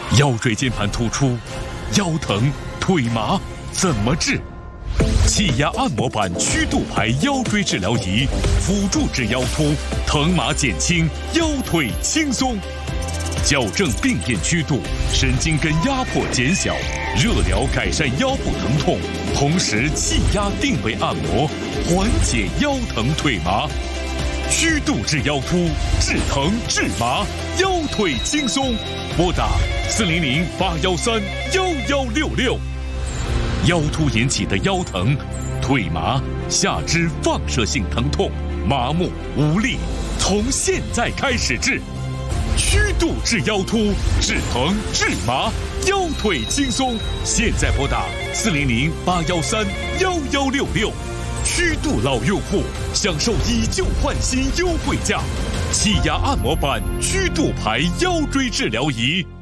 腰椎间盘突出、腰疼、腿麻怎么治？气压按摩板曲度牌腰椎治疗仪，辅助治腰突，疼麻减轻，腰腿轻松。矫正病变曲度，神经根压迫减小，热疗改善腰部疼痛，同时气压定位按摩，缓解腰疼腿麻。曲度治腰突，治疼治麻，腰腿轻松。拨打400-813-1166。腰突引起的腰疼、腿麻、下肢放射性疼痛、麻木无力，从现在开始治。曲度治腰突，治疼治麻，腰腿轻松。现在拨打400-813-1166。曲度老用户享受以旧换新优惠价，气压按摩板曲度牌腰椎治疗仪。